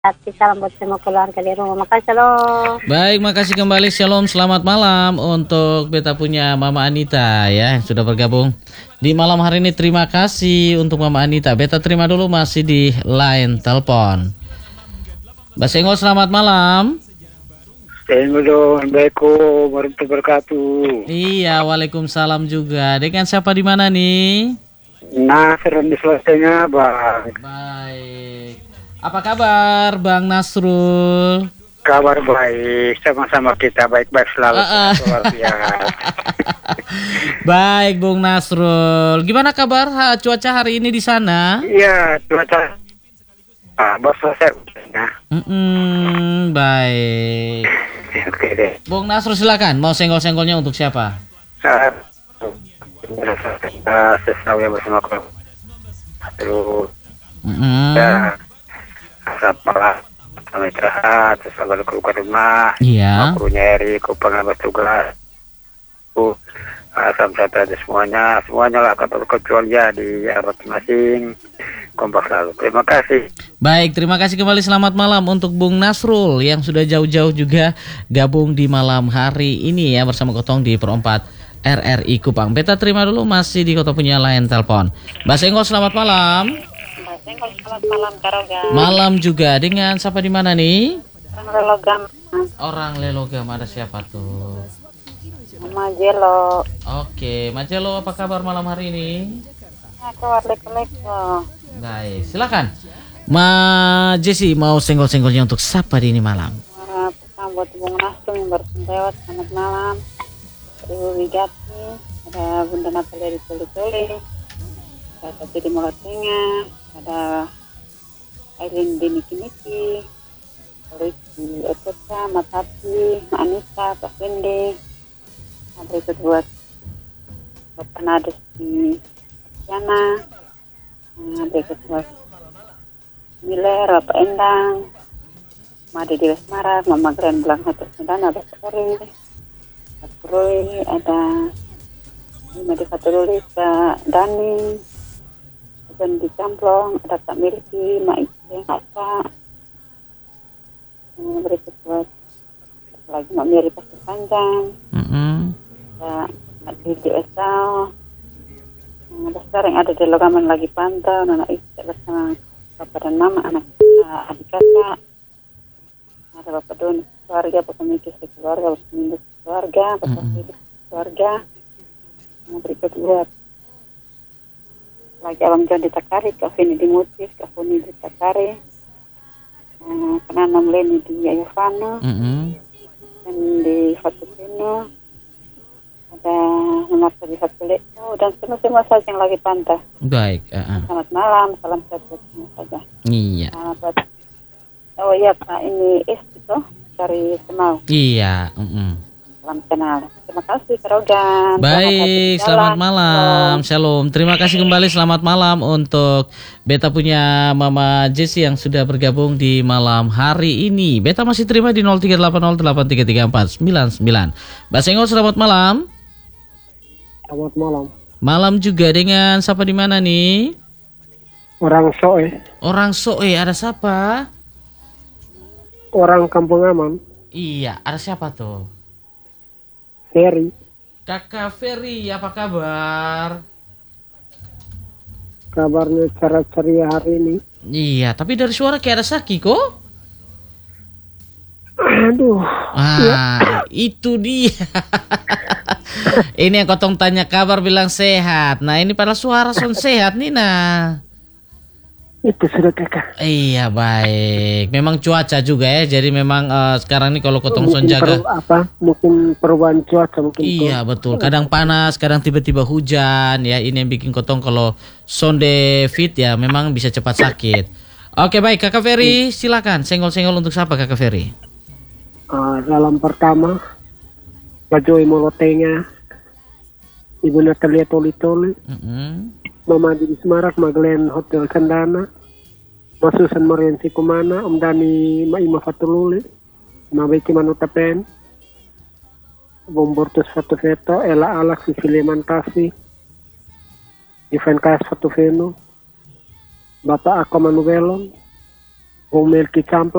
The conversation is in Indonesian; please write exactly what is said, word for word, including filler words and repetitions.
Hati salam buat semua keluarga di rumah. Makasih Shalom. Baik, makasih kembali. Shalom, selamat malam untuk beta punya Mama Anita ya yang sudah bergabung di malam hari ini. Terima kasih untuk Mama Anita. Beta terima dulu masih di line telepon. Mbak Senggol, selamat malam. Assalamualaikum warahmatullahi wabarakatuh. Iya, waalaikumsalam juga. Dengan siapa di mana nih? Nasr di selesainya, Bang. Baik. Apa kabar Bang Nasrul? Kabar baik, sama-sama kita baik-baik selalu. Uh, uh. Luar biasa. Baik, Bung Nasrul. Gimana kabar ha, cuaca hari ini di sana? Iya, cuaca. Ah, baru selesai. Nah. Mm-mm, baik. Oke deh. Bung Nasrul silakan. Mau senggol-senggolnya untuk siapa? Saat uh, sesawi bersama keluarga. Terus Mm-mm. ya, apa kami istirahat, terus lalu ke rumah. Iya. Aku nyari, aku pengambil tugas. Aku asam satu ada semuanya, semuanya lah kantor kecuali ya di arah masing kompak selalu. Terima kasih. Baik, terima kasih kembali. Selamat malam untuk Bung Nasrul yang sudah jauh-jauh juga gabung di malam hari ini ya bersama Kotong di Perempat R R I Kupang. Beta terima dulu masih di Kota punya line telepon. Mbak Senggol, selamat malam. Mbak Senggol, selamat malam Karoga. Malam juga. Dengan siapa di mana nih? Orang Lelogam. Orang Lelogam, ada siapa tuh? Mama Jelo. Oke, Majelo, apa kabar malam hari ini? Aku warlek-lek loh. Baik, silakan. Ma Jesse mau senggol-senggolnya untuk siapa di ini malam? Uh, Pertama buat Bung Nasrum yang baru lewat, selamat malam. Ibu Wigati, ada Bunda Natalia di Tuli-Tuli, ada Tati di Molotenga, ada Aileen di Niki-Niki, terus di Ekota, Matati, Ma Anissa, Pak Fendi, ada ikut buat Bapak Nades di Tiana, ada ikut buat Miller, Bapak Endang, Made di Westmara, Mama Grand Blang Hatur Sedana, ada Sore, Roy, ada Mama di Fatululi, Kak Dani, dan di Camplong, ada Kak Milki, Mak Ike, Kak, berikut buat lagi Mak Miri Pasir Panjang, Mm-hmm. ada Mak Didi Esau, ada sekarang ada di Logaman lagi pantau, anak istri bersama Bapak dan Mama, anak uh, adik kakak, ada Bapak Doni keluarga, Bapak Mikis keluarga, Bapak Mindus keluarga, Bapak Hidup keluarga, yang berikut buat lagi Abang John di Takari, Kak Vini di Mutis, Kak Funi di Takari, uh, Kenanam Leni di Ayovano, Mm-hmm. dan di Fatupino, ada nomor di Fatuleko, dan semua-semua saja yang lagi pantau. Baik. Uh-uh. Selamat malam, salam sehat buat semua saja. Iya. Selamat buat. Oh iya Pak, ini es itu dari Semau. Iya. Mm-mm. Salam kenal. Terima kasih Karogan. Baik, selamat malam. Shalom. Terima kasih kembali. Selamat malam untuk Beta punya Mama Jessie yang sudah bergabung di malam hari ini. Beta masih terima di nol tiga delapan nol delapan tiga tiga empat sembilan sembilan. Mbak Senggol, selamat malam. Selamat malam. Malam juga. Dengan siapa di mana nih? Orang Soe, Orang Soe, ada siapa? orang Kampung Aman, Iya, ada siapa tuh? Ferry. Kakak Ferry, apa kabar? Kabarnya cara ceria hari ini. Iya, tapi dari suara kayak ada Saki kok. Aduh. Ah, itu dia. Ini yang Kotong tanya kabar bilang sehat. Nah, ini pada suara son sehat nih nah. Itu sudah kakak. Iya, baik. Memang cuaca juga ya. Jadi memang uh, sekarang ini kalau Kotong son Mungkin jaga. peru- apa? Mungkin perubahan cuaca mungkin. Iya, betul. Kadang panas, kadang tiba-tiba hujan ya. Ini yang bikin Kotong kalau sonde fit ya memang bisa cepat sakit. Oke, baik Kakak Ferry, silakan senggol-senggol untuk siapa Kakak Ferry? Uh, dalam pertama, Bajoi Molotenya, Ibu Natalia Toli-Toli, Mm-mm. Mama di Semarak, Maglen Hotel Sandana, Mas Susan Mariansi Kumana, Om Dani Maima Fatululi, Mabeki Manutapen, Bom Bortus Fatufeto, Ella Alak, Sicilia Mantasi, Ivan Kas Fatufeno, Bapak Ako Manuvelon, Bung Melki Campla